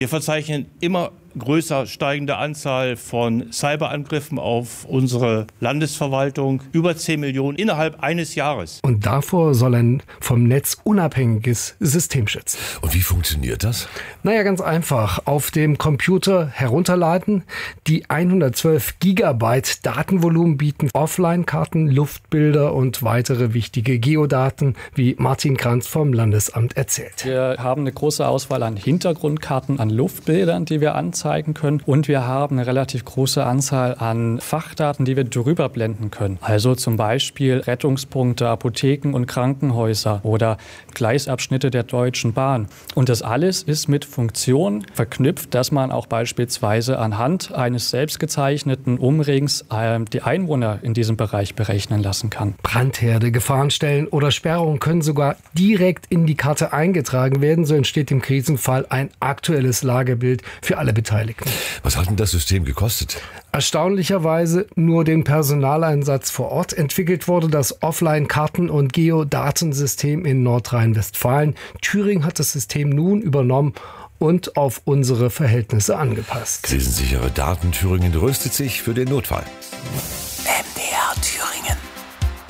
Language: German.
Wir verzeichnen immer größer steigende Anzahl von Cyberangriffen auf unsere Landesverwaltung. Über 10 Millionen innerhalb eines Jahres. Und davor soll ein vom Netz unabhängiges System schützen. Und wie funktioniert das? Naja, ganz einfach. Auf dem Computer herunterladen. Die 112 Gigabyte Datenvolumen bieten Offline-Karten, Luftbilder und weitere wichtige Geodaten, wie Martin Kranz vom Landesamt erzählt. Wir haben eine große Auswahl an Hintergrundkarten, an Luftbildern, die wir anzeigen können. Und wir haben eine relativ große Anzahl an Fachdaten, die wir drüber blenden können. Also zum Beispiel Rettungspunkte, Apotheken und Krankenhäuser oder Gleisabschnitte der Deutschen Bahn. Und das alles ist mit Funktionen verknüpft, dass man auch beispielsweise anhand eines selbst gezeichneten Umrings die Einwohner in diesem Bereich berechnen lassen kann. Brandherde, Gefahrenstellen oder Sperrungen können sogar direkt in die Karte eingetragen werden. So entsteht im Krisenfall ein aktuelles Lagebild für alle Beteiligten. Was hat denn das System gekostet? Erstaunlicherweise nur den Personaleinsatz vor Ort. Entwickelt wurde das Offline-Karten- und Geodatensystem in Nordrhein-Westfalen. Thüringen hat das System nun übernommen und auf unsere Verhältnisse angepasst. Krisensichere Daten. Thüringen rüstet sich für den Notfall. MDR Thüringen.